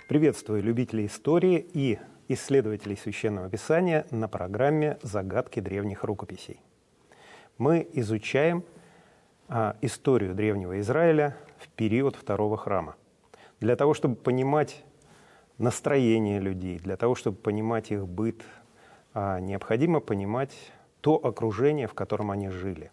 Приветствую любителей истории и исследователей Священного Писания на программе «Загадки древних рукописей». Мы изучаем историю древнего Израиля в период Второго храма. Для того, чтобы понимать настроение людей, для того, чтобы понимать их быт, необходимо понимать то окружение, в котором они жили.